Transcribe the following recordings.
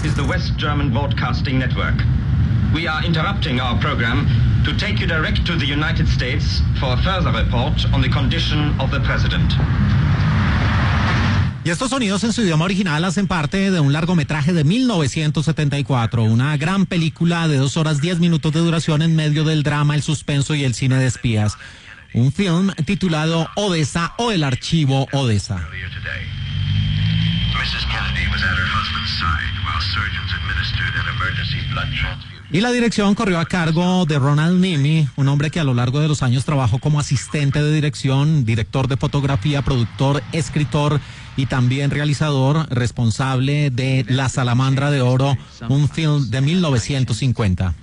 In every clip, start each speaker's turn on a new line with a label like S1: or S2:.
S1: is the West German Broadcasting Network. We are interrupting our program to take you direct to the United States for a further report on the condition of the president.
S2: Y estos sonidos en su idioma original hacen parte de un largometraje de 1974, una gran película de 2 horas 10 minutos de duración en medio del drama, el suspenso y el cine de espías. Un film titulado Odessa o El Archivo Odessa.
S3: Mrs. Kennedy was at her husband's side while surgeons administered an emergency blood transfusion.
S2: Y la dirección corrió a cargo de Ronald Neame, un hombre que a lo largo de los años trabajó como asistente de dirección, director de fotografía, productor, escritor y también realizador, responsable de La Salamandra de Oro, un film de 1950.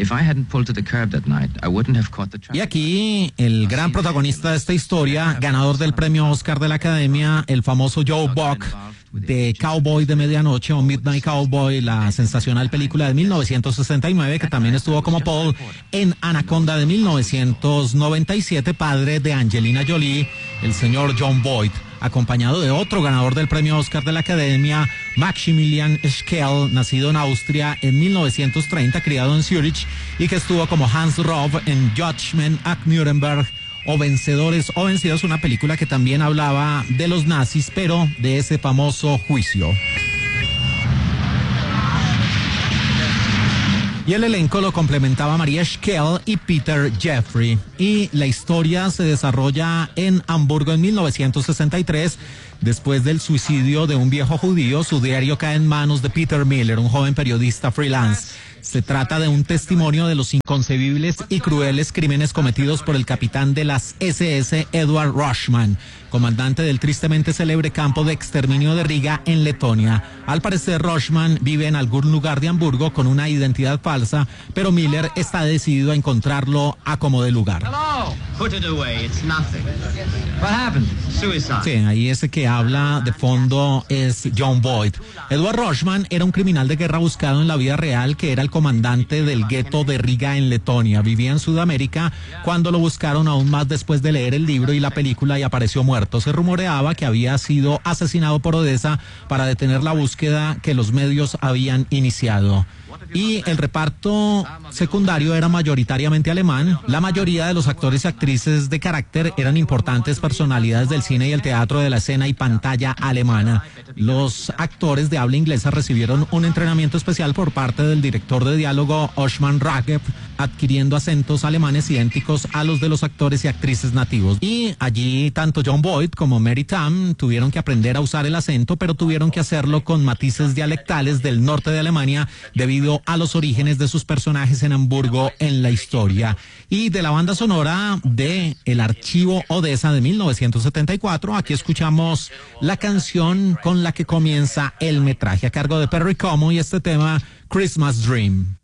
S2: Y aquí el gran protagonista de esta historia, ganador del premio Oscar de la Academia, el famoso Joe Buck, de Cowboy de Medianoche o Midnight Cowboy, la sensacional película de 1969, que también estuvo como Paul en Anaconda de 1997, padre de Angelina Jolie, el señor Jon Voight, acompañado de otro ganador del premio Oscar de la Academia, Maximilian Schell, nacido en Austria en 1930, criado en Zurich, y que estuvo como Hans Rov en Judgment at Nuremberg, o Vencedores o Vencidos, una película que también hablaba de los nazis, pero de ese famoso juicio. Y el elenco lo complementaba Maria Schell y Peter Jeffrey. Y la historia se desarrolla en Hamburgo en 1963. Después del suicidio de un viejo judío, su diario cae en manos de Peter Miller, un joven periodista freelance. Se trata de un testimonio de los inconcebibles y crueles crímenes cometidos por el capitán de las SS, Edward Roschmann, comandante del tristemente célebre campo de exterminio de Riga en Letonia. Al parecer, Roschmann vive en algún lugar de Hamburgo con una identidad falsa, pero Miller está decidido a encontrarlo a como de lugar.
S4: Hello. Put it away, it's nothing. What happened? Suicide.
S2: Sí, ahí ese que habla de fondo es Jon Voight. Edward Roschmann era un criminal de guerra buscado en la vida real que era el comandante del gueto de Riga en Letonia. Vivía en Sudamérica cuando lo buscaron aún más después de leer el libro y la película y apareció muerto. Se rumoreaba que había sido asesinado por Odessa para detener la búsqueda que los medios habían iniciado. Y el reparto secundario era mayoritariamente alemán. La mayoría de los actores y actrices de carácter eran importantes personalidades del cine y el teatro, de la escena y pantalla alemana. Los actores de habla inglesa recibieron un entrenamiento especial por parte del director de diálogo Othman Ragev, adquiriendo acentos alemanes idénticos a los de los actores y actrices nativos. Y allí tanto Jon Voight como Mary Tamm tuvieron que aprender a usar el acento, pero tuvieron que hacerlo con matices dialectales del norte de Alemania debido a los orígenes de sus personajes en Hamburgo en la historia. Y de la banda sonora de El Archivo Odessa de 1974, aquí escuchamos la canción con la que comienza el metraje a cargo de Perry Como y este tema Christmas Dream.